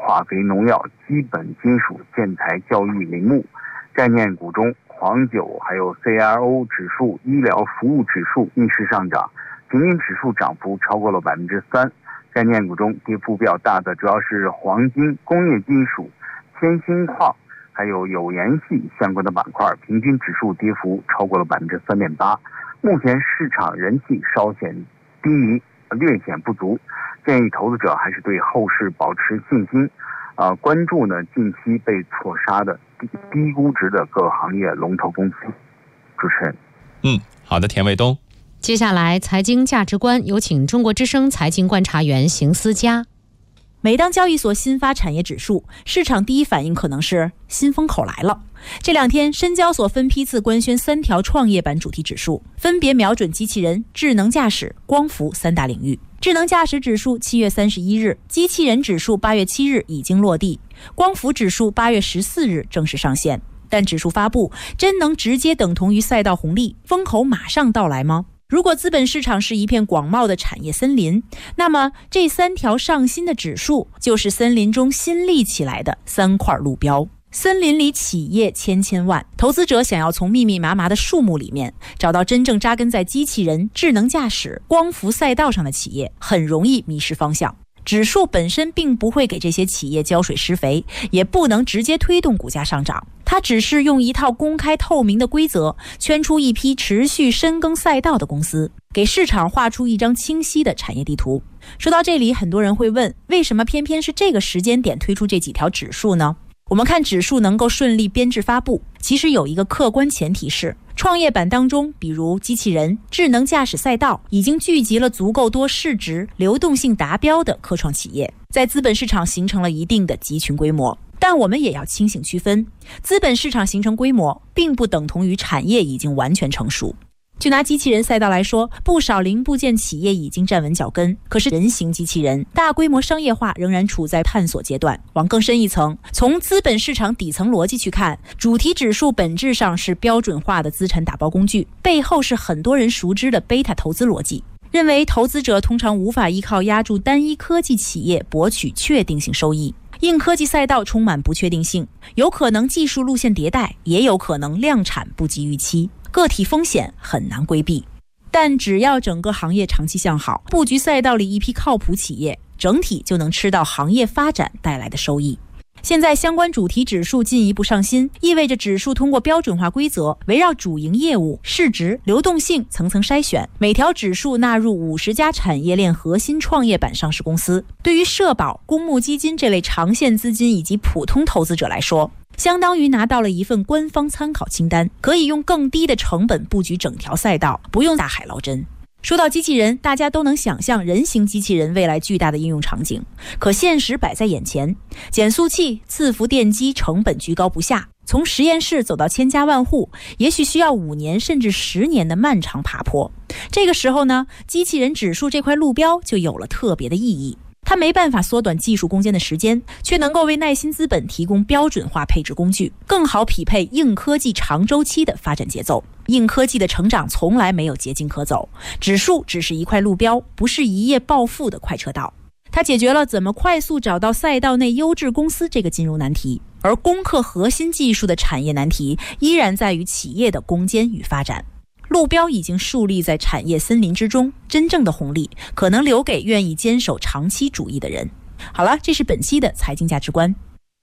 化肥、农药、基本金属、建材、教育、林木。概念股中，黄酒还有 CRO 指数、医疗服务指数逆势上涨，平均指数涨幅超过了3%。概念股中跌幅比较大的主要是黄金、工业金属、铅锌矿还有有盐系相关的板块，平均指数跌幅超过了3.8%。目前市场人气稍显低迷，略显不足，建议投资者还是对后市保持信心，关注呢近期被错杀的低估值的各行业龙头公司。主持人， 好的，田卫东。 接下来财经价值观，有请中国之声财经观察员邢思佳。 每当交易所新发产业指数，市场第一反应可能是新风口来了。这两天，深交所分批次官宣3条创业板主题指数，分别瞄准机器人、智能驾驶、光伏3大领域。智能驾驶指数7月31日，机器人指数8月7日已经落地，光伏指数8月14日正式上线。但指数发布真能直接等同于赛道红利，风口马上到来吗？如果资本市场是一片广袤的产业森林，那么这3条上新的指数就是森林中新立起来的3块路标。森林里企业千万，投资者想要从密密麻麻的树木里面找到真正扎根在机器人、智能驾驶、光伏赛道上的企业，很容易迷失方向。指数本身并不会给这些企业浇水施肥，也不能直接推动股价上涨，它只是用一套公开透明的规则圈出一批持续深耕赛道的公司，给市场画出一张清晰的产业地图。说到这里，很多人会问，为什么偏偏是这个时间点推出这几条指数呢？我们看指数能够顺利编制发布，其实有一个客观前提是，创业板当中，比如机器人、智能驾驶赛道，已经聚集了足够多市值、流动性达标的科创企业，在资本市场形成了一定的集群规模。但我们也要清醒区分，资本市场形成规模，并不等同于产业已经完全成熟。就拿机器人赛道来说，不少零部件企业已经站稳脚跟，可是人形机器人大规模商业化仍然处在探索阶段。往更深一层，从资本市场底层逻辑去看，主题指数本质上是标准化的资产打包工具，背后是很多人熟知的贝塔投资逻辑，认为投资者通常无法依靠押注单一科技企业博取确定性收益。硬科技赛道充满不确定性，有可能技术路线迭代，也有可能量产不及预期，个体风险很难规避。但只要整个行业长期向好，布局赛道里一批靠谱企业，整体就能吃到行业发展带来的收益。现在相关主题指数进一步上新，意味着指数通过标准化规则，围绕主营业务、市值、流动性层层筛选，每条指数纳入50家产业链核心创业板上市公司。对于社保、公募基金这类长线资金以及普通投资者来说，相当于拿到了一份官方参考清单，可以用更低的成本布局整条赛道，不用大海捞针。说到机器人，大家都能想象人形机器人未来巨大的应用场景，可现实摆在眼前，减速器、伺服电机成本居高不下，从实验室走到千家万户，也许需要5年甚至10年的漫长爬坡。这个时候呢，机器人指数这块路标就有了特别的意义。它没办法缩短技术攻坚的时间，却能够为耐心资本提供标准化配置工具，更好匹配硬科技长周期的发展节奏。硬科技的成长从来没有捷径可走，指数只是一块路标，不是一夜暴富的快车道。它解决了怎么快速找到赛道内优质公司这个金融难题，而攻克核心技术的产业难题依然在于企业的攻坚与发展。路标已经树立在产业森林之中，真正的红利可能留给愿意坚守长期主义的人。好了，这是本期的财经价值观。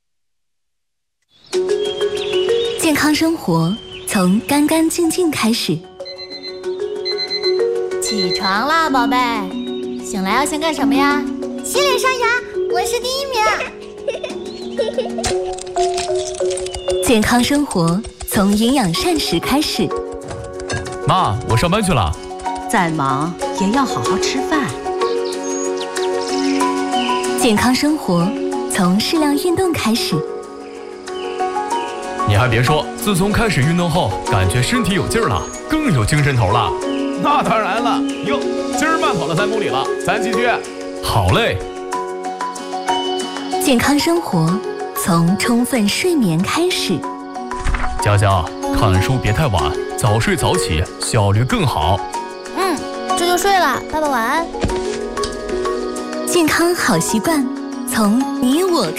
健康生活从干干净净开始。 起床啦，宝贝！醒来要先干什么呀？ 洗脸刷牙，我是第1名。 健康生活从营养膳食开始。 妈，我上班去了。 再忙也要好好吃饭。 健康生活从适量运动开始。 你还别说，自从开始运动后，感觉身体有劲儿了，更有精神头了。 那当然了，哟，今儿慢跑了3公里了，咱继续。 好嘞。 健康生活从充分睡眠开始。 佳佳，看书别太晚，早睡早起，效率更好。 这就睡了，爸爸晚安。 健康好习惯从你我